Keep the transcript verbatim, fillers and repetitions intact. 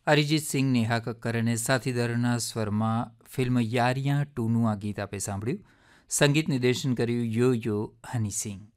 અરિજીત સિંહ, નેહા કક્કર અને સાથીદારોના સ્વરમાં ફિલ્મ યારિયાં ટુનું આ ગીત આપે સાંભળ્યું. સંગીત નિર્દેશન કર્યું યો યો હની સિંહ.